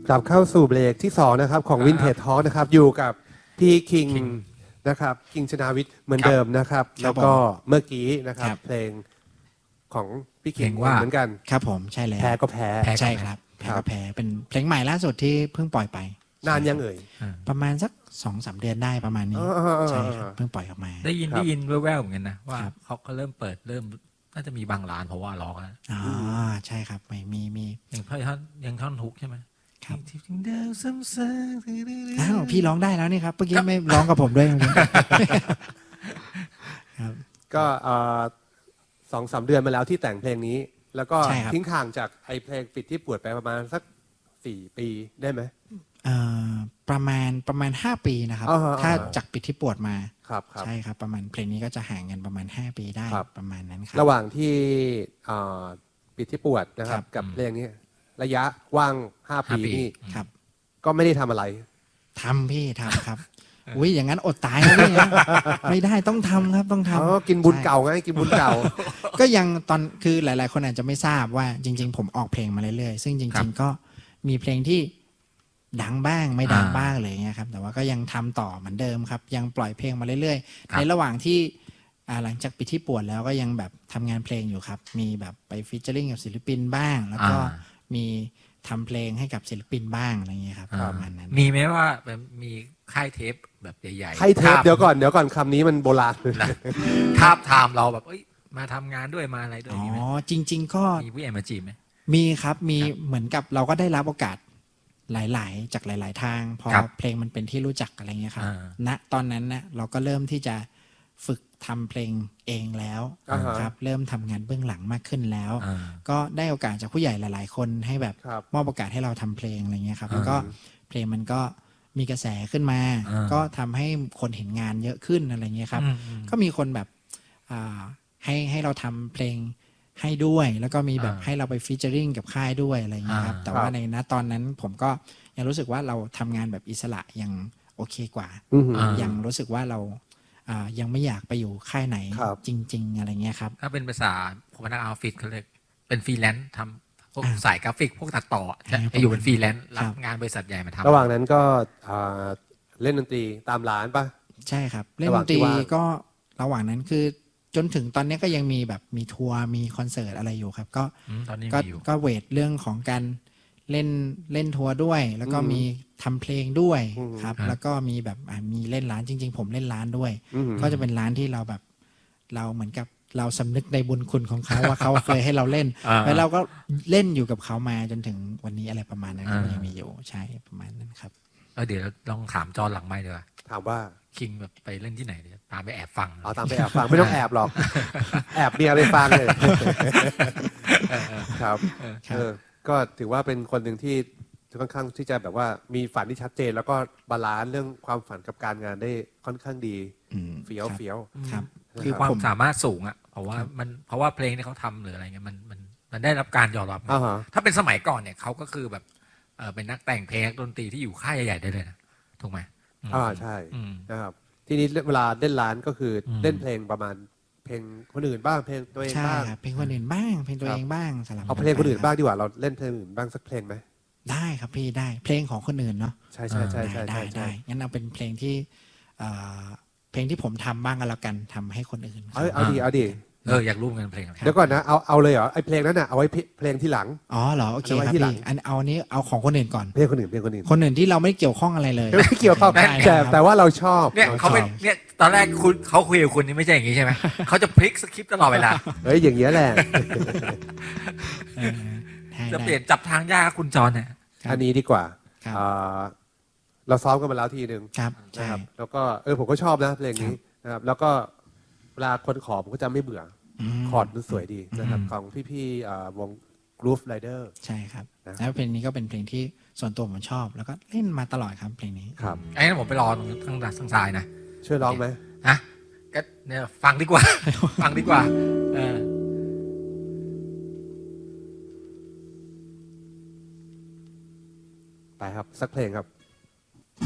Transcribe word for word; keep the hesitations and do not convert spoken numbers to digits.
กลับเข้าสู่เบรกที่สองนะครับของ Vintage Talk นะครับอยู่กับพี่คิงนะครับคิงชนาวิทย์เหมือนเดิมนะครับแล้วก็เมื่อกี้นะครับเพลงของพี่คิงเหมือนกันครับผมใช่แล้วแพ้ก็แพ้ใช่ครับแพ้ก็แพ้เป็นเพลงใหม่ล่าสุดที่เพิ่งปล่อยไปนานยังเอ่ยประมาณสักสองสามเดือนได้ประมาณนี้ใช่ครับเพิ่งปล่อยออกมาได้ยินได้ยินแว่วๆเหมือนกันนะว่าเขาก็เริ่มเปิดเริ่มน่าจะมีบางร้านเพราะว่าร้องแล้วอ๋อใช่ครับไม่มีมีอย่างท่อนยังท่อนฮุกใช่ไหมครับอ้าวพี่ร้องได้แล้วนี่ครับเมื่อกี้ไม่ร้องกับผมด้วยครับก็สองสามเดือนมาแล้วที่แต่งเพลงนี้แล้วก็ทิ้งห่างจากไอเพลงปิดที่ปวดไปประมาณสักสี่ปีได้ไหมประมาณประมาณห้าปีนะครับถ้าจากปิดที่ปวดมาครับใช่ครับประมาณเพลงนี้ก็จะห่างกันประมาณห้าปีได้ประมาณนั้นครับระหว่างที่ปิดที่ปวดนะครับกับเพลงนี้ระยะว่างห้าปีนี่ก็ไม่ได้ทำอะไรทำพี่ทำครับอุ้ยอย่างนั้นอดตายเลยนะไม่ได้ต้องทำครับต้องทำกินบุญเก่าไงกินบุญเก่าก็ยังตอนคือหลายๆคนอาจจะไม่ทราบว่าจริงๆผมออกเพลงมาเรื่อยๆซึ่งจริงๆก็มีเพลงที่ดังบ้างไม่ดังบ้างเลยเงี้ยครับแต่ว่าก็ยังทำต่อเหมือนเดิมครับยังปล่อยเพลงมาเรื่อยๆในระหว่างที่หลังจากปิดที่ปวดแล้วก็ยังแบบทำงานเพลงอยู่ครับมีแบบไปฟีเจอริ่งกับศิลปินบ้างแล้วก็มีทำเพลงให้กับศิลปินบ้างอะไรเงี้ยครับประมาณนั้นมีไหมว่าแบบมีค่ายเทปแบบใหญ่ๆค่ายเทปเดี๋ยวก่อนเดี๋ยวก่อนคำนี้มันโบราณทาบทามเราแบบเอ้ยมาทำงานด้วยมาอะไรด้วยอ๋อจริงๆก็มีผู้ใหญ่มาจีบไหมมีครับมีเหมือนกับเราก็ได้รับโอกาสหลายๆจากหลายๆทางพอเพลงมันเป็นที่รู้จักอะไรเงี้ยครับณตอนนั้นนะเราก็เริ่มที่จะฝึกทำเพลงเองแล้วครับเริ่มทำงานเบื้องหลังมากขึ้นแล้วก็ได้โอกาสจากผู้ใหญ่หลายๆคนให้แบบมอบโอกาสให้เราทำเพลงอะไรเงี้ยครับแล้วก็เพลงมันก็มีกระแสขึ้นมาก็ทำให้คนเห็นงานเยอะขึ้นอะไรเงี้ยครับก็มีคนแบบให้ให้เราทำเพลงให้ด้วยแล้วก็มีแบบให้เราไปฟีเจอริ่งกับค่ายด้วยอะไรเงี้ยครับแต่ว่าในณตอนนั้นผมก็ยังรู้สึกว่าเราทำงานแบบอิสระยังโอเคกว่ายังรู้สึกว่าเรายังไม่อยากไปอยู่ค่ายไหนจริงๆอะไรเงี้ยครับถ้าเป็นภาษาพนักงานออฟฟิศเขาเรียกเป็นฟรีแลนซ์ทำพวกสายกราฟิกพวกตัดต่อจะอยู่เป็นฟรีแลนซ์รับงานบริษัทใหญ่มาทำระหว่างนั้นก็เล่นดนตรีตามร้านป่ะใช่ครับเล่นดนตรีก็ระหว่างนั้นคือจนถึงตอนนี้ก็ยังมีแบบมีทัวร์มีคอนเสิร์ตอะไรอยู่ครับก็ก็ก็เวทเรื่องของการเล่นเล่นทัวร์ด้วยแล้วก็มีทำเพลงด้วยครับแล้วก็มีแบบมีเล่นร้านจริงๆผมเล่นร้านด้วยก็จะเป็นร้านที่เราแบบเราเหมือนกับเราสำนึกในบุญคุณของเขาว่าเขาเคยให้เราเล่นแล้วเราก็เล่นอยู่กับเขามาจนถึงวันนี้อะไรประมาณนั้นยังมีอยู่ใช่ประมาณนั้นครับเดี๋ยวลองถามจอหลังไมค์ดีกว่าถามว่าคิงแบบไปเล่นที่ไหนเนี่ยตามไปแอบฟังเอาตามไปแอบฟังไม่ต้องแอบหรอกแอบเมียไปฟังเลยครับก็ถือว่าเป็นคนหนึ่งที่ค่อนข้างที่จะแบบว่ามีฝันที่ชัดเจนแล้วก็บาลานซ์เรื่องความฝันกับการงานได้ค่อนข้างดีเฟี้ยวเฟี้ยวครับคือความสามารถสูงอ่ะเพราะว่ามันเพราะว่าเพลงที่เขาทำหรืออะไรเงี้ยมันมันมันได้รับการยอมรับถ้าเป็นสมัยก่อนเนี่ยเขาก็คือแบบเออเป็นนักแต่งเพลงนักดนตรีที่อยู่ค่ายใหญ่ๆได้เลยนะถูกไหมอ่าใช่นะครับทีนี้เวลาเล่นร้านก็คือเล่นเพลงประมาณเพลงคนอื่นบ้างเพลงตัวเองบ้างเพลงคนอื่นบ้างเพลงตัวเองบ้างสลับเอาเพลงคนอื่นบ้างดีกว่าเราเล่นเพลงอื่นบ้างสักเพลงไหมได้ครับพี่ได้เพลงของคนอื่นเนาะใช่ใช่ใช่ใช่ได้ได้งั้นเอาเป็นเพลงที่เพลงที่ผมทำบ้างกันแล้วกันทำให้คนอื่นเอาเอาดีเอาดีเอออยากรู้กันเพลงเดี๋ยวก่อนนะเอาเอาเลยเหรอไอเพลงนั้นน่ะเอาไว้เพลงที่หลังอ๋อเหรอโอเคครับพี่อันเอานี้เอาของคนอื่นก่อนเพลงคนอื่นเพลงคนอื่นคนอื่นที่เราไม่เกี่ยวข้องอะไรเลยไม่เกี่ยวข้องแต่แต่ว่าเราชอบเนี่ยเขาเป็นเนี่ยตอนแรกคุณเขาคุยกับคุณนี่ไม่ใช่อย่างนี้ใช่ไหมเขาจะพลิกสคริปต์ตลอดเวลาเฮ้ยอย่างเงี้ยแหละจะเปลี่ยนจับทางยากคุณจรเนี่ยอันนี้ดีกว่าเราซ้อมกันมาแล้วทีนึงนะครับแล้วก็เออผมก็ชอบนะเพลงนี้นะครับแล้วก็เวลาคนขอผมก็จะไม่เบื่อคอร์ดมันสวยดีนะครับของพี่ๆวง Groove Rider ใช่ครับแล้วเพลงนี้ก็เป็นเพลงที่ส่วนตัวผมชอบแล้วก็เล่นมาตลอดครับเพลงนี้ครับไอ้นั่นผมไปรอทางทางซ้ายนะช่วยร้องไหมฮะก็เนี่ยฟังดีกว่าฟังดีกว่าเออไปครับสักเพลงครับ